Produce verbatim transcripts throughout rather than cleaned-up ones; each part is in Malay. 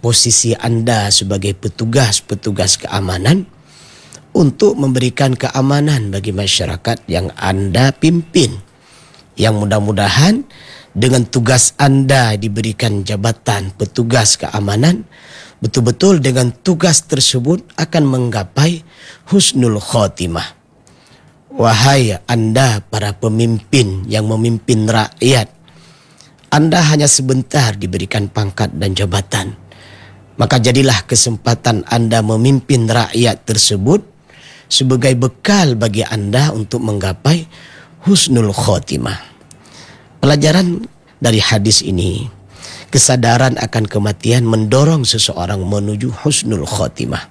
posisi anda sebagai petugas-petugas keamanan untuk memberikan keamanan bagi masyarakat yang anda pimpin. Yang mudah-mudahan dengan tugas anda diberikan jabatan petugas keamanan, betul-betul dengan tugas tersebut akan menggapai husnul khotimah. Wahai anda para pemimpin yang memimpin rakyat, anda hanya sebentar diberikan pangkat dan jabatan. Maka jadilah kesempatan anda memimpin rakyat tersebut sebagai bekal bagi anda untuk menggapai husnul khotimah. Pelajaran dari hadis ini, kesadaran akan kematian mendorong seseorang menuju husnul khotimah.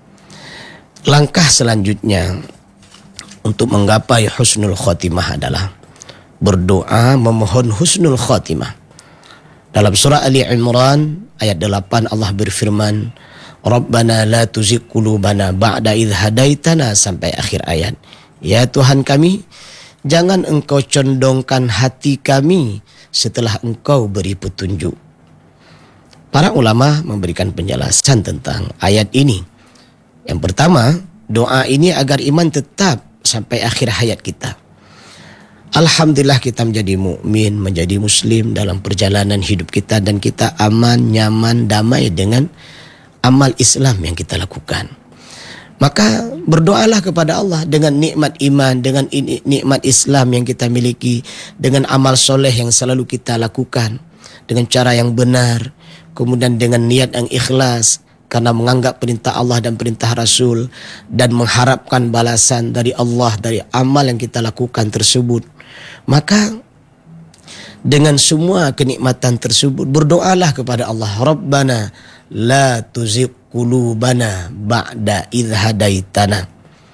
Langkah selanjutnya untuk menggapai husnul khotimah adalah berdoa memohon husnul khotimah. Dalam surah Ali Imran ayat delapan Allah berfirman, Rabbana la tuzigh qulubana ba'da idh hadaitana, sampai akhir ayat. Ya Tuhan kami, jangan engkau condongkan hati kami setelah engkau beri petunjuk. Para ulama memberikan penjelasan tentang ayat ini. Yang pertama, doa ini agar iman tetap sampai akhir hayat kita. Alhamdulillah kita menjadi mukmin, menjadi muslim dalam perjalanan hidup kita, dan kita aman, nyaman, damai dengan amal Islam yang kita lakukan. Maka berdoalah kepada Allah dengan nikmat iman, dengan nikmat Islam yang kita miliki, dengan amal soleh yang selalu kita lakukan dengan cara yang benar, kemudian dengan niat yang ikhlas karena menganggap perintah Allah dan perintah Rasul dan mengharapkan balasan dari Allah dari amal yang kita lakukan tersebut. Maka dengan semua kenikmatan tersebut berdoalah kepada Allah, Rabbana la tuzigh qulubana ba'da idh hadaitana.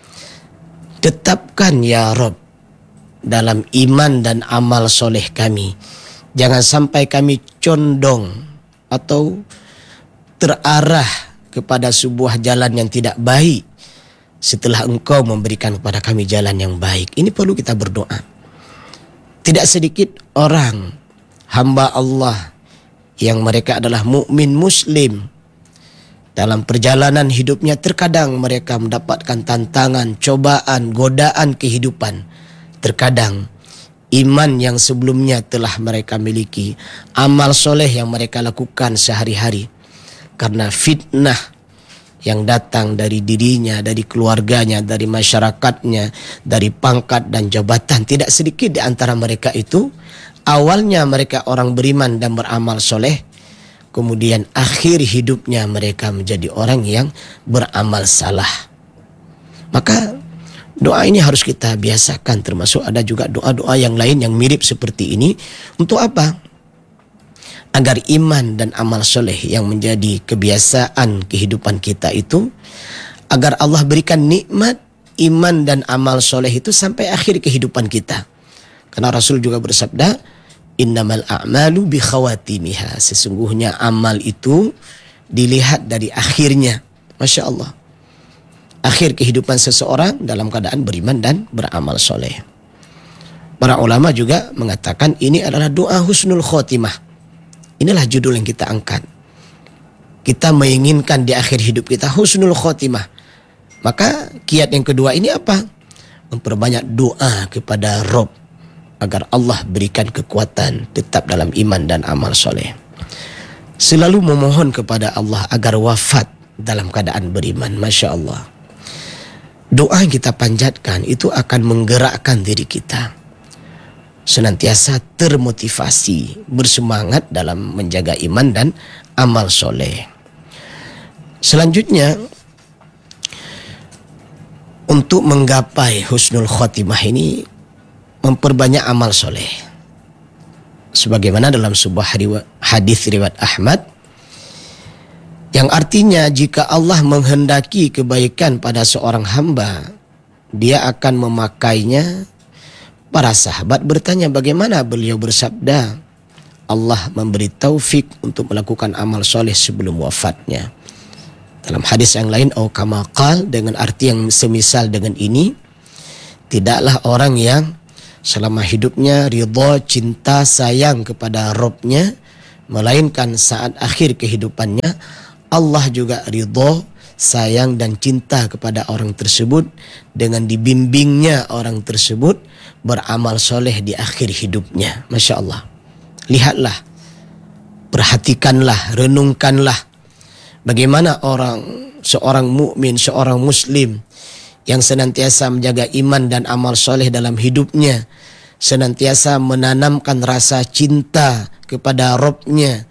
Tetapkan ya Rabb dalam iman dan amal soleh kami, jangan sampai kami condong atau terarah kepada sebuah jalan yang tidak baik setelah engkau memberikan kepada kami jalan yang baik. Ini perlu kita berdoa. Tidak sedikit orang hamba Allah yang mereka adalah mukmin muslim, dalam perjalanan hidupnya terkadang mereka mendapatkan tantangan, cobaan, godaan kehidupan. Terkadang iman yang sebelumnya telah mereka miliki, amal soleh yang mereka lakukan sehari-hari, karena fitnah yang datang dari dirinya, dari keluarganya, dari masyarakatnya, dari pangkat dan jabatan. Tidak sedikit di antara mereka itu, awalnya mereka orang beriman dan beramal soleh, kemudian akhir hidupnya mereka menjadi orang yang beramal salah. Maka doa ini harus kita biasakan, termasuk ada juga doa-doa yang lain yang mirip seperti ini. Untuk apa? Agar iman dan amal soleh yang menjadi kebiasaan kehidupan kita itu, agar Allah berikan nikmat iman dan amal soleh itu sampai akhir kehidupan kita. Karena Rasul juga bersabda, innamal a'malu bi khawatimiha. Sesungguhnya amal itu dilihat dari akhirnya. Masya Allah. Akhir kehidupan seseorang dalam keadaan beriman dan beramal soleh. Para ulama juga mengatakan ini adalah doa husnul khotimah. Inilah judul yang kita angkat. Kita menginginkan di akhir hidup kita husnul khotimah. Maka kiat yang kedua ini apa? Memperbanyak doa kepada Rabb agar Allah berikan kekuatan tetap dalam iman dan amal soleh. Selalu memohon kepada Allah agar wafat dalam keadaan beriman. Masya Allah. Doa yang kita panjatkan itu akan menggerakkan diri kita senantiasa termotivasi, bersemangat dalam menjaga iman dan amal soleh. Selanjutnya, untuk menggapai husnul khotimah ini, memperbanyak amal soleh. Sebagaimana dalam sebuah hadis riwayat Ahmad, yang artinya jika Allah menghendaki kebaikan pada seorang hamba, dia akan memakainya. Para sahabat bertanya bagaimana, beliau bersabda, Allah memberi taufik untuk melakukan amal soleh sebelum wafatnya. Dalam hadis yang lain, au kama qal, dengan arti yang semisal dengan ini, tidaklah orang yang selama hidupnya ridha, cinta, sayang kepada Rabbnya, melainkan saat akhir kehidupannya Allah juga ridha, sayang dan cinta kepada orang tersebut dengan dibimbingnya orang tersebut beramal soleh di akhir hidupnya. Masya Allah. Lihatlah, perhatikanlah, renungkanlah bagaimana orang, seorang mukmin, seorang muslim yang senantiasa menjaga iman dan amal soleh dalam hidupnya, senantiasa menanamkan rasa cinta kepada Rabb-nya,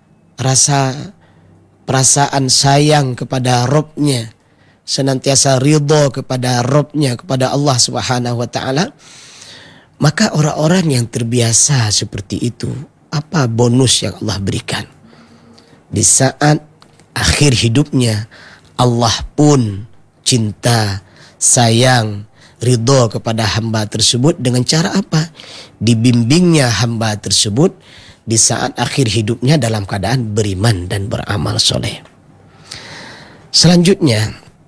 rasa perasaan sayang kepada Rabb-nya, senantiasa ridha kepada Rabb-nya, kepada Allah Subhanahu wa taala. Maka orang-orang yang terbiasa seperti itu, apa bonus yang Allah berikan? Di saat akhir hidupnya, Allah pun cinta, sayang, ridha kepada hamba tersebut dengan cara apa? Dibimbingnya hamba tersebut di saat akhir hidupnya dalam keadaan beriman dan beramal soleh. Selanjutnya,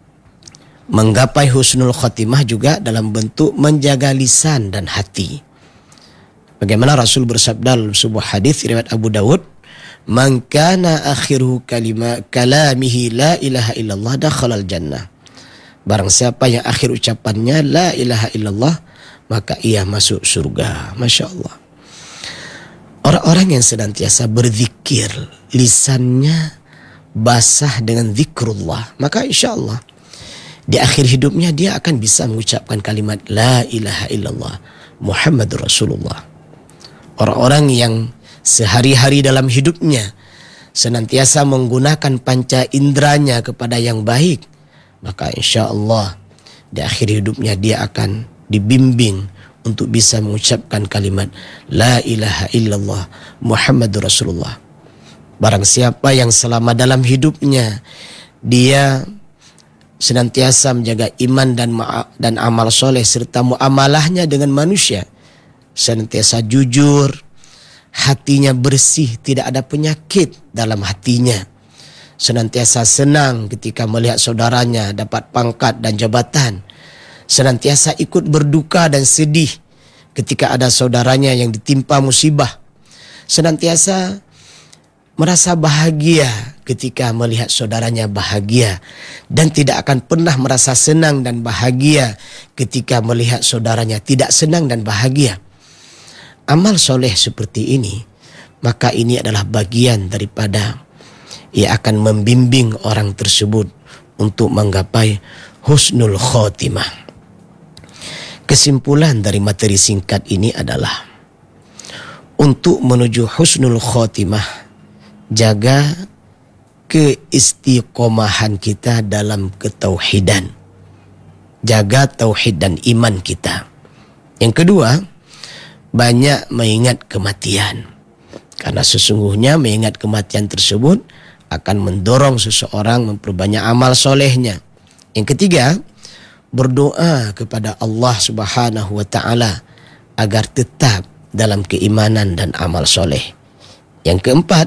menggapai husnul khotimah juga dalam bentuk menjaga lisan dan hati. Bagaimana Rasul bersabda dalam sebuah hadis riwayat Abu Dawud, "Man kana akhiru kalima kalamihi la ilaha illallah dakhalal jannah." Barang siapa yang akhir ucapannya la ilaha illallah, maka ia masuk surga. Masya Allah. Orang-orang yang senantiasa berzikir, lisannya basah dengan zikrullah, maka insya Allah di akhir hidupnya dia akan bisa mengucapkan kalimat la ilaha illallah Muhammadur Rasulullah. Orang-orang yang sehari-hari dalam hidupnya senantiasa menggunakan panca inderanya kepada yang baik, maka insya Allah di akhir hidupnya dia akan dibimbing untuk bisa mengucapkan kalimat la ilaha illallah Muhammadur Rasulullah. Barang siapa yang selama dalam hidupnya dia senantiasa menjaga iman dan ma- dan amal soleh serta muamalahnya dengan manusia, senantiasa jujur, hatinya bersih, tidak ada penyakit dalam hatinya, senantiasa senang ketika melihat saudaranya dapat pangkat dan jabatan, senantiasa ikut berduka dan sedih ketika ada saudaranya yang ditimpa musibah, senantiasa merasa bahagia ketika melihat saudaranya bahagia, dan tidak akan pernah merasa senang dan bahagia ketika melihat saudaranya tidak senang dan bahagia. Amal soleh seperti ini, maka ini adalah bagian daripada ia akan membimbing orang tersebut untuk menggapai husnul khotimah. Kesimpulan dari materi singkat ini adalah untuk menuju husnul khotimah, jaga keistiqomahan kita dalam ketauhidan, jaga tauhid dan iman kita. Yang kedua, banyak mengingat kematian, karena sesungguhnya mengingat kematian tersebut akan mendorong seseorang memperbanyak amal solehnya. Yang ketiga, berdoa kepada Allah Subhanahu wa taala agar tetap dalam keimanan dan amal soleh. Yang keempat,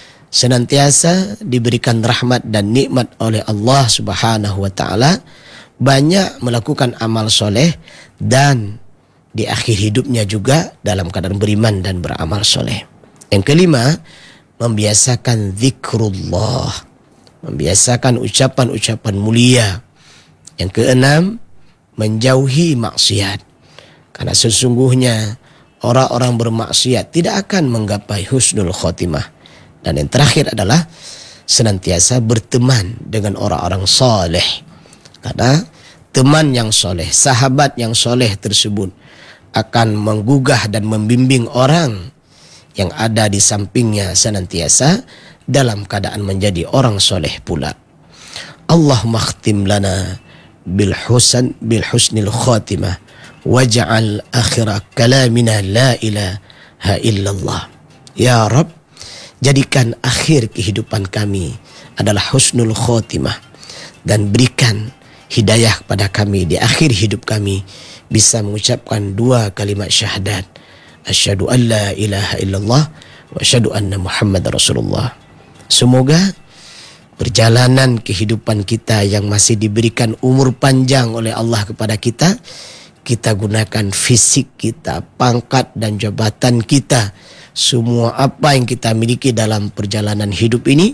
senantiasa diberikan rahmat dan nikmat oleh Allah Subhanahu wa taala, banyak melakukan amal soleh, dan di akhir hidupnya juga dalam keadaan beriman dan beramal soleh. Yang kelima, membiasakan zikrullah, membiasakan ucapan-ucapan mulia. Yang keenam, menjauhi maksiat, karena sesungguhnya orang-orang bermaksiat tidak akan menggapai husnul khotimah. Dan yang terakhir adalah senantiasa berteman dengan orang-orang soleh, karena teman yang soleh, sahabat yang soleh tersebut akan menggugah dan membimbing orang yang ada di sampingnya senantiasa dalam keadaan menjadi orang soleh pula. Allahumma khtim lana bil husan bil husnil khatimah waj'al akhira kalamina la ilaha illallah. Ya Rabb, jadikan akhir kehidupan kami adalah husnul khatimah, dan berikan hidayah kepada kami di akhir hidup kami bisa mengucapkan dua kalimat syahadat, asyhadu an la ilaha illallah wa asyhadu anna Muhammadar Rasulullah. Semoga perjalanan kehidupan kita yang masih diberikan umur panjang oleh Allah kepada kita, kita gunakan fisik kita, pangkat dan jabatan kita, semua apa yang kita miliki dalam perjalanan hidup ini,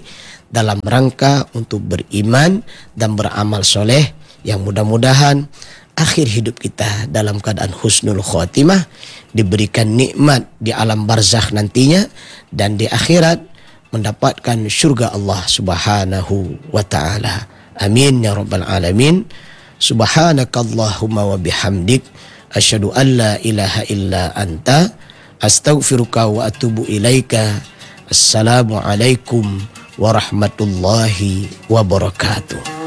dalam rangka untuk beriman dan beramal soleh, yang mudah-mudahan akhir hidup kita dalam keadaan husnul khotimah, diberikan nikmat di alam barzakh nantinya, dan di akhirat mendapatkan syurga Allah Subhanahu wa ta'ala. Amin ya rabbal alamin. Subhanakallahumma wa bihamdik, asyhadu an la ilaha illa anta, astaghfiruka wa atubu ilaika. Assalamualaikum warahmatullahi wabarakatuh.